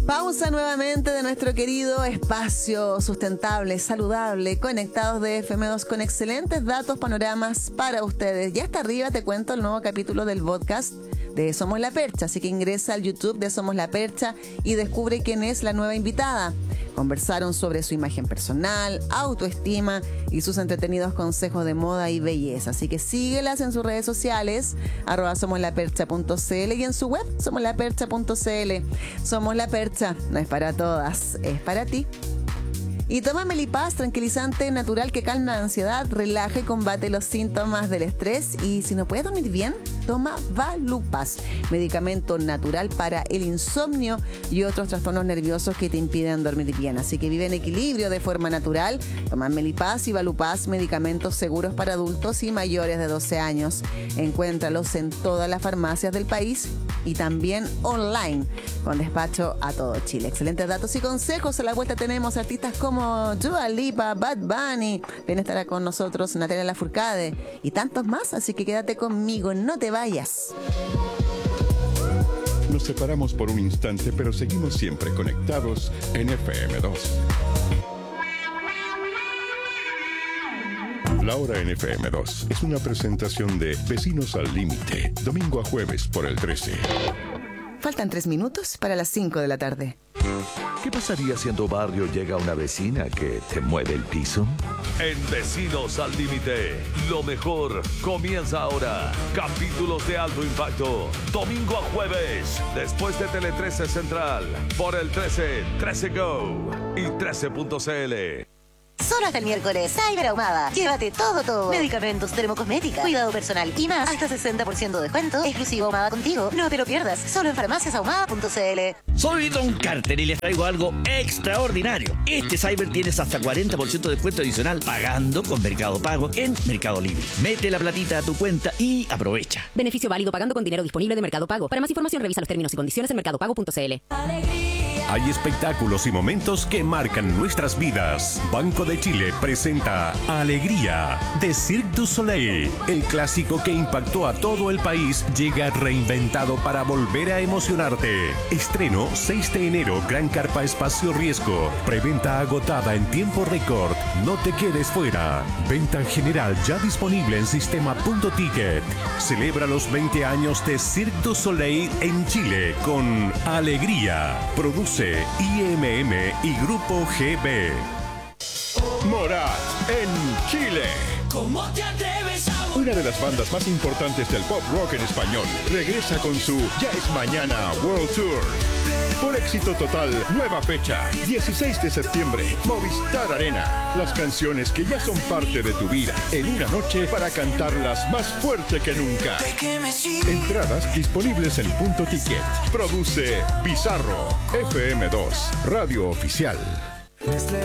Pausa nuevamente de nuestro querido espacio sustentable, saludable, conectados de FM2 con excelentes datos, panoramas para ustedes. Ya está arriba, te cuento el nuevo capítulo del podcast de Somos la Percha, así que ingresa al YouTube de Somos la Percha y descubre quién es la nueva invitada. Conversaron sobre su imagen personal, autoestima y sus entretenidos consejos de moda y belleza. Así que síguelas en sus redes sociales, @somoslapercha.cl y en su web, somoslapercha.cl. Somos la Percha, no es para todas, es para ti. Y toma Melipaz, tranquilizante natural que calma la ansiedad, relaja y combate los síntomas del estrés. Y si no puedes dormir bien, toma Valupaz, medicamento natural para el insomnio y otros trastornos nerviosos que te impiden dormir bien. Así que vive en equilibrio de forma natural. Toma Melipaz y Valupaz, medicamentos seguros para adultos y mayores de 12 años. Encuéntralos en todas las farmacias del país y también online, con despacho a todo Chile. Excelentes datos y consejos. A la vuelta tenemos artistas como Dua Lipa, Bad Bunny, bien estará con nosotros Natalia Lafourcade y tantos más, así que quédate conmigo, no te vayas. Nos separamos por un instante, pero seguimos siempre conectados en FM2. La Hora en FM2 es una presentación de Vecinos al Límite, domingo a jueves por el 13. Faltan 3 minutos para las 5 de la tarde. ¿Qué pasaría si en tu barrio llega una vecina que te mueve el piso? En Vecinos al Límite, lo mejor comienza ahora. Capítulos de alto impacto, domingo a jueves, después de Tele 13 Central, por el 13, 13 Go y 13.cl. Solo hasta el miércoles, Cyber Ahumada. Llévate todo. Medicamentos, dermocosmética, cuidado personal y más. Hasta 60% de descuento. Exclusivo Ahumada contigo. No te lo pierdas. Solo en farmaciasahumada.cl. Soy Don Carter y les traigo algo extraordinario. Este Cyber tienes hasta 40% de descuento adicional pagando con Mercado Pago en Mercado Libre. Mete la platita a tu cuenta y aprovecha. Beneficio válido pagando con dinero disponible de Mercado Pago. Para más información revisa los términos y condiciones en mercadopago.cl. Hay espectáculos y momentos que marcan nuestras vidas. Banco de Chile presenta Alegría de Cirque du Soleil. El clásico que impactó a todo el país llega reinventado para volver a emocionarte. Estreno 6 de enero, Gran Carpa Espacio Riesgo. Preventa agotada en tiempo récord. No te quedes fuera. Venta general ya disponible en sistema Punto Ticket. Celebra los 20 años de Cirque du Soleil en Chile con Alegría. Produce IMM y Grupo GB. Morat en Chile. ¿Cómo te atreves a Una de las bandas más importantes del pop rock en español regresa con su Ya es Mañana World Tour. Por éxito total, nueva fecha, 16 de septiembre, Movistar Arena. Las canciones que ya son parte de tu vida, en una noche para cantarlas más fuerte que nunca. Entradas disponibles en Punto Ticket. Produce Bizarro, FM2, Radio Oficial.